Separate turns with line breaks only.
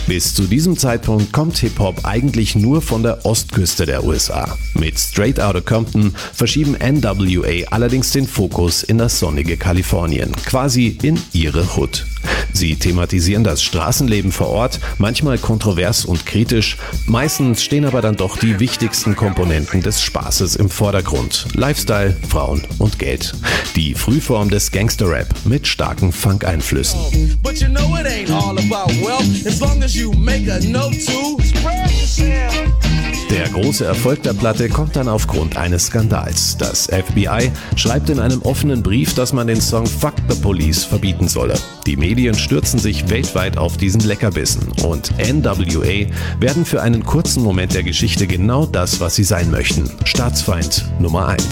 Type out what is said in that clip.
Bis zu diesem Zeitpunkt kommt Hip-Hop eigentlich nur von der Ostküste der USA. Mit Straight Outta Compton verschieben NWA allerdings den Fokus in das sonnige Kalifornien, quasi in ihre Hood. Sie thematisieren das Straßenleben vor Ort, manchmal kontrovers und kritisch, meistens stehen aber dann doch die wichtigsten Komponenten des Spaßes im Vordergrund: Lifestyle, Frauen und Geld. Die Frühform des Gangster-Rap mit starken Funk-Einflüssen. Der große Erfolg der Platte kommt dann aufgrund eines Skandals. Das FBI schreibt in einem offenen Brief, dass man den Song Fuck the Police verbieten solle. Die Medien stürzen sich weltweit auf diesen Leckerbissen und NWA werden für einen kurzen Moment der Geschichte genau das, was sie sein möchten: Staatsfeind Nummer 1.